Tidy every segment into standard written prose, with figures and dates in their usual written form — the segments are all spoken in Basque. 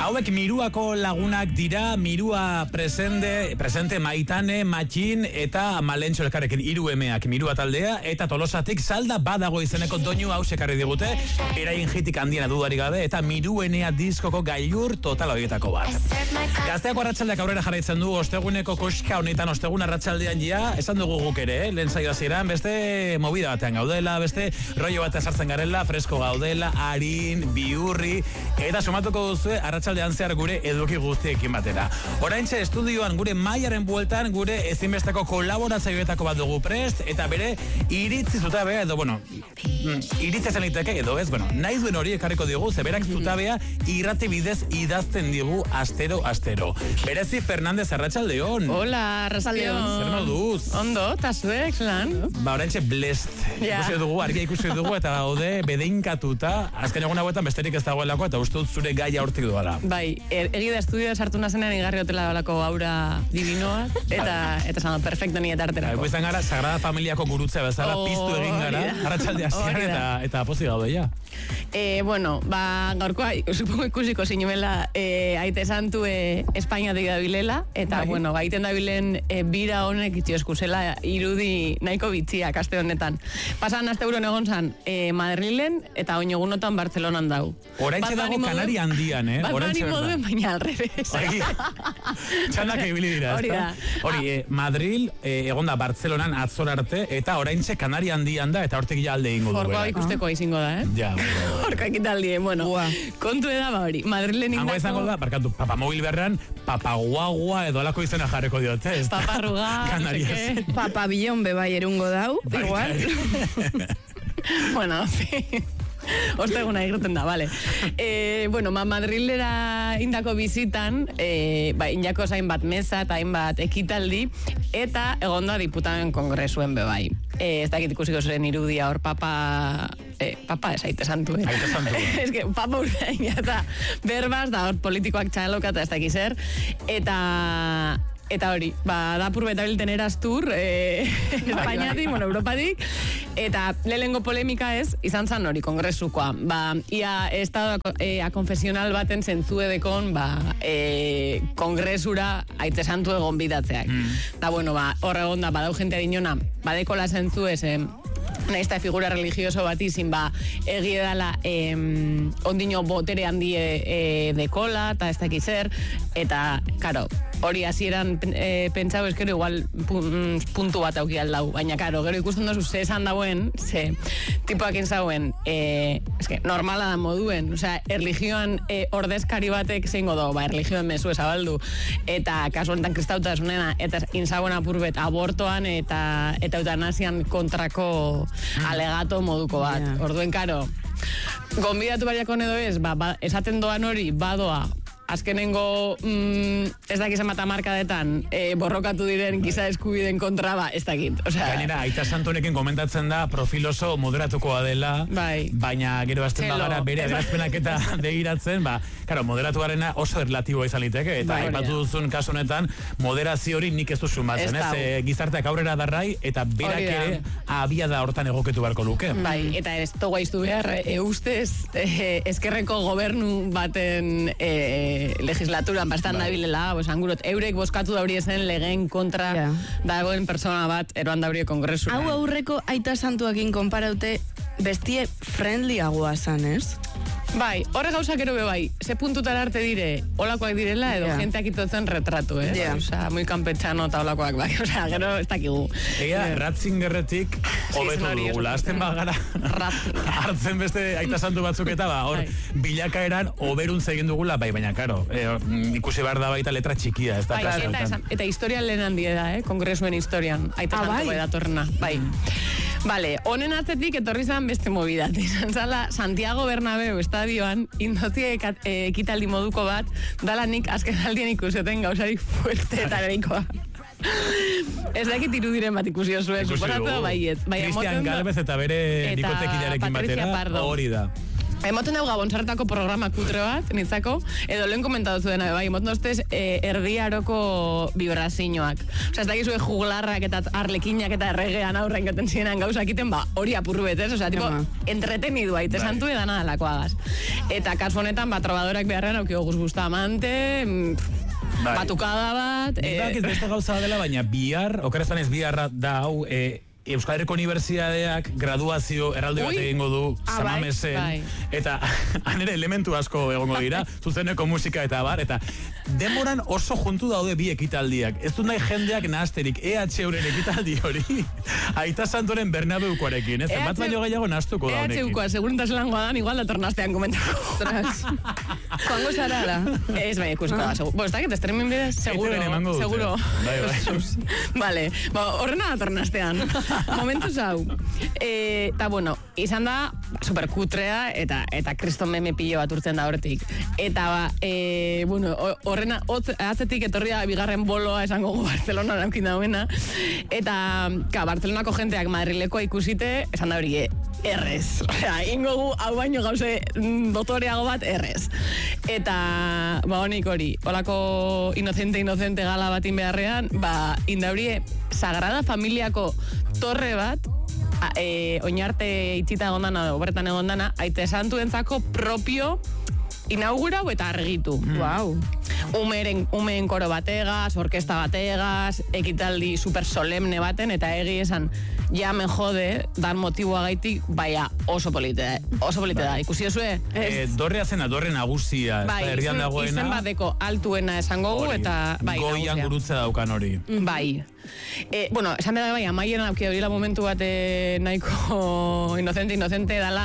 Hauek Miruako lagunak dira, Mirua presente Maitane, Matxin eta Malentxo elkarrekin 3 emeak Mirua taldea, eta Tolosatik Salda Badago izeneko doinu hau sekarri digute, erain hitik handiena dudari gabe, eta Miruenea diskoko gailur total horietako bat. Gazteako arratsaldeak aurrera jarraitzen du, osteguneko koska honetan, ostegun arratsaldean ja, esan dugu guk ere, lehen saio hasieran, beste movida batean gaudela, beste rollo batean sartzen garela, fresko gaudela, arin, biurri, eta sumatuko duzu arratsaldean zehar gure eduki guztiekin batera. Oraintxe estudioan gure Maiaren bueltan, gure ezinbesteko kolaboratzaioetako bat dugu prest, eta bere iritzi zutabea, edo, bueno, iritzi zen liteke, edo ez, bueno, nahi duen hori ekarriko digu, zeberak zutabea irrati bidez idazten digu astero. Berezi Fernandez, arratsaldeon. Hola, arratsaldeon. Zer moduz? Ondo, eta zuek, lan? Ba, oraintxe blest. Argia ikusi dugu, eta gaude bedeinkatuta, azken egun hauetan besterik ez dagoelako, eta uste dut zure gaia hortik duela. Bai, egida estudio sartu nazenean igarri hotela dolako aura divinoa, eta zan, perfecto ni eta arterako. Izan gara, Sagrada Familiako gurutzea bezala, piztu egin gara, arratsalde hasian eta pozik gaude, ja. Bueno, ba, gaurkoa, supongo ikusiko zinuela, aite santu Espainiatik dabilela, eta, bueno, gaiten dabilen bira honek itxioskusela irudi nahiko bitxiak aste honetan. Pasan aste buron egon zan, Madrilen, eta oin egunotan Bartzelonan dau. Oraintxe dago Kanari handian, Batmani moduen, baina alrebez. Txandak ibili dira, ezta? Hori, Madril, egon da Bartzelonan atzor arte, eta oraintxe Kanari handian da, eta hortik ja alde ingo duela. Horkoa ikusteko izingo da, Ja. Horkoa ikitaldien, bueno. Kontu eda ba hori, Madrilen indako... Hango izango da, barkatu, papamobil berran, papaguagua edo alako izena jarreko diote, ez da? Paparruga, Kanarias. Papabilon bebai erungo dau, igual. Bueno, osteguna irroten da, vale. Bueno, Madrilera indako bizitan, indako zain bat meza eta hainbat ekitaldi, eta egonda diputamen kongresuen bebai. Ez dakit ikusiko zuen irudia hor papa ez aite santu, Aite santu. Ez que papa urtean eta berbaz da hor politikoak txaloka eta ez dakiz eta hori, da purbeta bilten eraztur, Espainiatik, bueno, Europatik, eta lehengo polemika ez, izan zan hori, kongresukoa. Ia estado a konfesional baten zentzue dekon, kongresura aite santu egon bidatzeak. Da, bueno, hor egon da, badau jente dinona, badekola zentzue zen, naizta figura religioso bat izin, egie dala ondino botere handie dekola, eta ez dakiz zer, eta, karo, hori hasieran pentsau eskero igual puntu bat auki aldau, baina karo, gero ikusten dozu ze esan dauen, ze tipoak inzauen, eske, normala da moduen, osea, erligioan ordezkari batek zeingo dago, erligioan mezu ezabaldu, eta kasu honetan kristautasunena, eta inzauen apurbet abortoan eta eutanasian kontrako alegato moduko bat. Orduen, karo, gonbidatu bariako edo ez, esaten doan hori, badoa, azkenengo, ez dakiz amata markadetan, borrokatu diren giza eskubiden kontra, ez dakit. Gainera, Aita Santonekin komentatzen da, profiloso moderatukoa dela, baina gero azten bagara bere adierazpenak eta begiratzen, karo, moderatuarena oso relatiboa izan liteke, eta aipatu duzun kasu honetan, moderazio hori nik ez duzun batzen, ez? Gizarteak aurrera darrai, eta berak ere abia da hortan egoketu beharko luke. Bai, eta ez toga iztu behar, ustez, eskerreko gobernu baten legislaturan bastan dabilela, angurot, eurek boskatu dauri ezen legeen kontra dagoen persona bat eroan dauri kongresu. Hau aurreko Aita Santuakin konparaute bestie friendlyagoa zan, ez? Bai, horre gauzak ero bai, ze puntutara arte dire, olakoak direla, edo jenteak itotzen retratu, Osa, muy campechano eta olakoak, osa, gero ez dakigu. Ratzingerretik hobetu dugula, azten bagara hartzen beste Aita Santu batzuk eta hor, bilakaeran oberun zegin dugula, baina, karo, ikusi behar da baita letra txikia, ez da kasu. Eta historian lehen handia da, kongresuen historian, Aita Santu bai datorrena, bai. Vale, honen atzetik etorri zan beste mobidat. Izan zala, Santiago Bernabeu estadioan, indozia ekitaldi moduko bat, dala nik azken aldien ikuseten gauzarik fuerte eta berikoa. Ez dakit irudiren bat ikusio zuen, suposatu da baiet. Cristian Galvez eta bere bikotekidearekin batera, hori da. Emoten dago Gabonsartako programa kutre bat, nitzako, edo lehen komentatu dena, bai, emoten doztez erdiaroko vibrazioak. Osa, ez dakizue juglarrak eta arlekinak eta erregean aurren gaten zirenan gauzak iten, ba, hori apurru betez, osa, tipo, entretenidu aite santu edana dalakoagaz. Eta kasu honetan, ba, trobadorak beharrean aukio Bustamante, batukada bat... Bakit beste gauza dela, baina bihar, okerezan ez biharra da hau, Euskal Herriko Unibertsitateak graduazio erralde bat egingo du Samamesen, eta han ere elementu asko egongo dira, zuzeneko musika eta bar, eta demoran oso juntu daude bi ekitaldiak. Ez du nahi jendeak nahasterik, EH-uren ekitaldi hori, Aita Santoren Bernabeukoarekin, ez? Bat baino gehiago nahastuko da honekin. EH-ukoa, segurintas langoa dan, igual dator nahastean komentako. Joango zara da? Ez bai, ikusko da, seguro. Bo, ez dakit, streaming bidez, seguro. Vale, horrena dator nahastean. Momentu zau. Eta, bueno, izan da superkutrea eta kriston meme pilo bat urtzen da horretik. Eta, bueno, horrena, atzetik etorri da bigarren boloa esango Barcelona daukin dauena. Eta, Barcelonako jenteak Madrilekoa ikusite, esan da hori, errez. Osea, ingogu hau baino gauze dotoreago bat errez. Eta, ba, honik hori, holako inocente gala batin beharrean, ba, indaurie, Sagrada Familiako torre bat, oinarte itxita egondana, obertan egondana, Aite Santuentzako propio inaugurau eta argitu. Wow. Umeen koro bategaz, orkesta bategaz, ekitaldi super solemne baten, eta egi esan, ja me jode, dan motiboa gaitik, baina oso polite da. Ikusi osue? Dorrea zena, dorre nagusia, herrian dagoena. Izen bateko altuena esango gu, eta bai, nagusia. Goian gurutza daukan hori. Bai. Bueno, esan beda bai, amaien auki horila momentu bat nahiko inocente dala,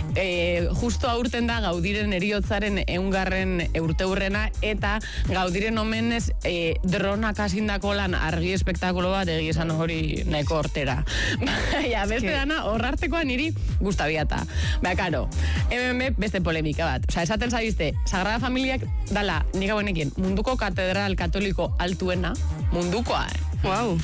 justo aurten da Gaudiren eriotzaren 100. urteurrena, eta Gaudiren omenez dronak asindako lan argi espektakulo bat egizan hori nahiko hortera. Baina, beste dana, horrartekoa niri gustabiata. Baina, karo, hemen beste polemika bat. Osa, esaten zabizte, Sagrada Familiak dala, nik hauenekin, munduko katedral katoliko altuena, mundukoa, Wow.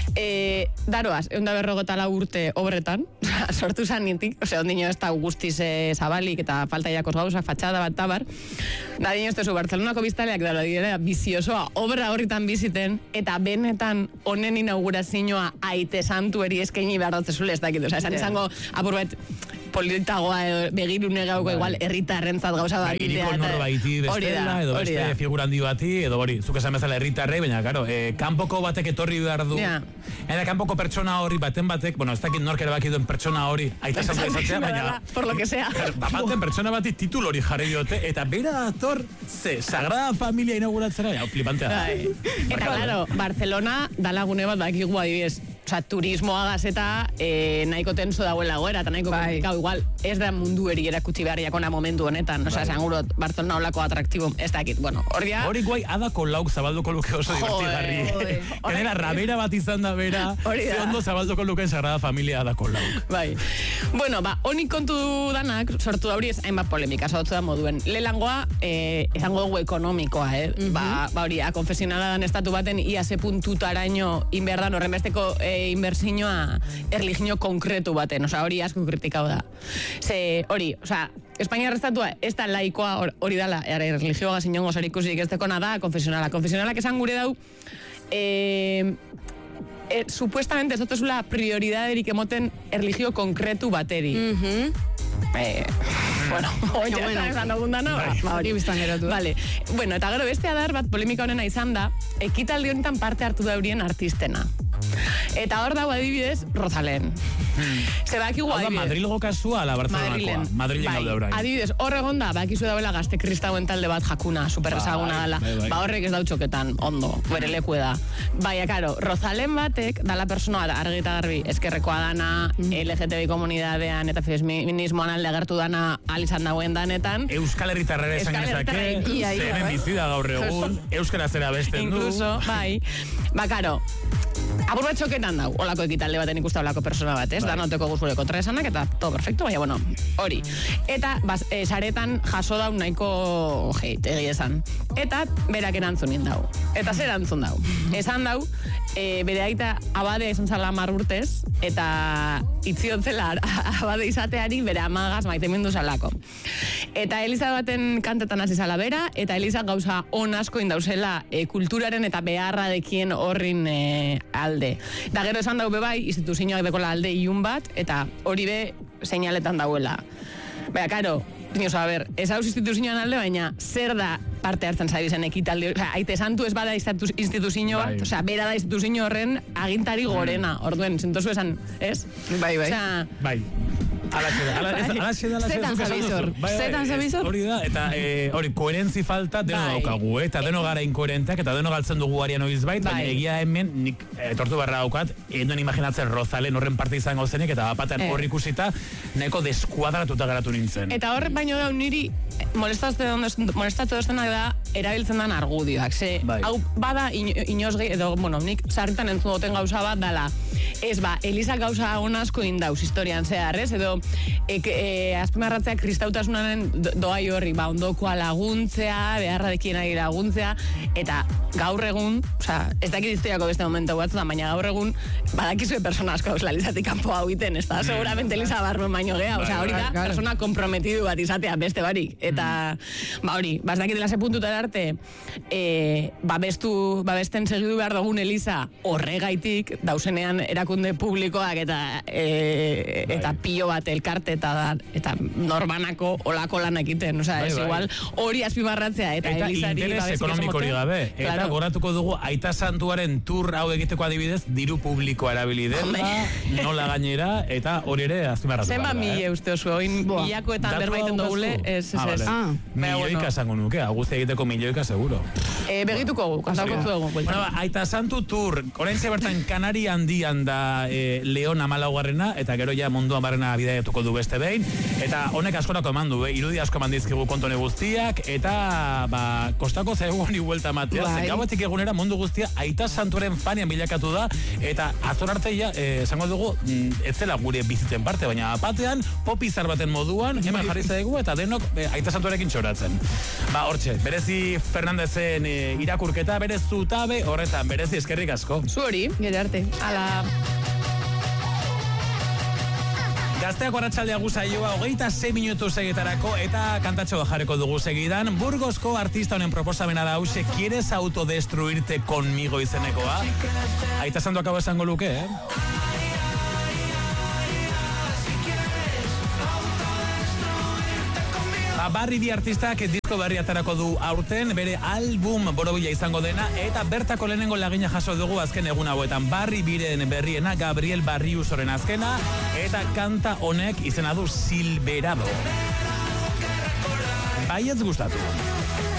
Daroaz, 154 urte obretan, sortu zanitik, ondino ez da guztiz zabalik eta falta jakos gauzak, fatxada bat tabar, da dino ez tezu, Barcelonako biztaleak dara dira biziosoa, obra horritan biziten, eta benetan honen inaugurazioa Aite Santueri eskaini behar datzezule ez dakit, esan izango apurbet politagoa edo begirune gauko igual herritarrentzat gauza bat. Iriko norbaiti bestela, edo beste figurandi bati, edo hori, zuk esan bezala herritarrei, baina, karo, kanpoko batek etorri behar du. Eta kanpoko pertsona hori baten batek, bueno, ez dakit nork erabaki duen pertsona hori, Aita Santu ezatzea, baina... Por lo que sea. Baten pertsona bati titulu hori jarri diote, eta bera dator, Sagrada Familia inauguratzera, flipantea da. Eta, claro, Barcelona dalagune bat bakigu adibidez, oza, turismoagaz eta nahiko tenso dagoela goera, eta nahiko komplikau, igual, ez da mundu eri erakutsi beharriakona momentu honetan, oza, zangurot, Barcelona olako atraktibo, ez dakit, bueno, hori da... Hori guai, adako lauk zabalduko luke oso divertigarri. Genera, rabera bat izan da bera, ze ondo zabalduko luken Sagrada Familia adako lauk. Bai. Bueno, ba, honik kontu danak, sortu da hori ez hainbat polemika, sortu da moduen. Lelangoa, esango dugu ekonomikoa, Ba, hori, konfesionala dan estatu baten ia ze puntutaraino inberdan horrenbesteko inbertsioa erlijio konkretu baten, oza, hori asko kritikau da. Ze, hori, oza, Espainia estatua ez da laikoa hori dala, erlijioa zinongo zer ikusik ez dekona da, konfesionala. Konfesionalak esan gure dau, supuestamente ez dutezula prioridaderik emoten erlijio konkretu bateri. Bueno, esan dugun dana, hori biztan gerotu. Vale. Bueno, eta gero beste adar bat polemika honena izan da, ekitaldi honetan parte hartu daurien artistena. Eta hor dago adibidez, Rosalén. Zebakigu adibidez. Hau da, Madrilgo kasua ala Barcelonakoa. Madrilen gaude orain. Adibidez, hor egonda, bakizu dauela gazte kristauen talde bat jakuna, superrezaguna dela. Ba horrek ez dautxoketan, ondo, bere leku da. Baina, karo, Rosalén batek, dala personoa argi eta garbi, eskerrekoa dana, LGTBI komunidadean eta feminismoan alde agertu dana alizan dagoen danetan. Euskal Herritarrera esan gezake, zeren bizida gaur egun, euskara zera besten du. Incluso, bai. Ba, karo, apur bat txoketan dau, olako ekitalde baten ikusta olako persona bat, ez? Danoteko guzure kontra esanak, eta todo perfecto, baina, bueno, hori. Eta, saretan jaso dau nahiko hate, egia esan. Eta, berak erantzunin dau. Eta zer erantzun dau? Esan dau, bere aita abadea izan zala 10 urtez, eta itziotzela abade izateari bere amagaz maitemindu zalako. Eta Eliza baten kantetan hasi zala bera, eta Eliza gauza on asko indauzela kulturaren eta beharra dekien horrin alde. Da gero esan dau bebai, instituzioak dekola alde ilun bat, eta hori be seinaletan dauela. Baina, karo, dinosa, a ber, ez hau instituzioan alde, baina zer da parte hartzen zabizen ekitaldi, aite santu ez bada instituzio bat, osea, bera da instituzio horren agintari gorena, orduen, zentozu esan, ez? Bai. Osea, bai. Zetan zabizor? Hori da, eta hori, koherentzi falta deno daukagu, eta deno gara inkoherenteak, eta deno galtzen dugu arian oizbait, baina egia hemen, nik tortu barra daukat, enduen imaginatzen Rozalen horren parte izango zenik, eta bapatean horri ikusita, nahiko deskuadratuta geratu nintzen. Eta horrek baino da, niri molestatzen dozena da, erabiltzen dan argudioak, ze, hau bada inozgei, edo, bueno, nik sarritan entzun duten gauza bat dala, ez ba, Eliza gauza hon asko indauz historian zehar, ez? Edo, azpimarratzeak kristautasunaren doai horri, ba, ondokoa laguntzea, beharra dekien ari laguntzea, eta gaur egun, oza, ez dakit historiako beste momentu batzutan, baina gaur egun, badakizue persona asko hausla Elizatik kanpo hau iten, ez da? Seguramente Eliza barruen baino gea, oza, hori da, persona komprometidu bat izatea beste barik, eta, ba hori, ez dakit lase puntutara arte, babesten segidu behar dugun Eliza horregaitik, dausenean erakunde publikoak eta pilo bat elkarte eta norbanako olako lan egiten, osea, ez igual hori azpimarratzea eta Elizari interes ekonomiko hori gabe, eta goratuko dugu Aita Santuaren tur hau egiteko adibidez diru publikoa erabili dela, nola gainera, eta hori ere azpimarratu. Zenba mila uste oso, oin milakoetan berbaiten dugule, ez. Milioika esango nuke, aguzte egiteko milioika seguro. Begituko gu, kontauko zuegu. Aita Santu tur, oraintxe bertan Kanari handian da Leon 14garrena, eta gero ja munduan barrena bidaiatuko du beste behin, eta honek askorako eman du, irudi asko eman dizkigu kontone guztiak, eta kostako zaigu honi buelta matea, gauetik egunera mundu guztia Aita Santuaren fanian bilakatu da, eta azor arte ja, esango dugu, ez zela gure bizitzen parte, baina apatean, popizar baten moduan, hemen jarri zaigu, eta denok Aita Santuarekin txoratzen. Hortxe, berezi Fernandezen irakurketa, berez zutabe horretan, berezi eskerrik asko. Zu hori, gero arte. Ala... Gazteako arratsaldea guzaioa 26 minutu segitarako eta kantatxo jarreko dugu segidan. Burgosko artista honen proposamena da hause, ¿quieres autodestruirte conmigo izenekoa? Aita Santu akabo esango luke, Barri bi artistak disko berri atarako du aurten, bere album borobila izango dena, eta bertako lehenengo lagina jaso dugu azken egun hauetan. Barri biren berriena, Gabriel Barriusoren azkena, eta kanta honek izena du Silverado. Baietz gustatu.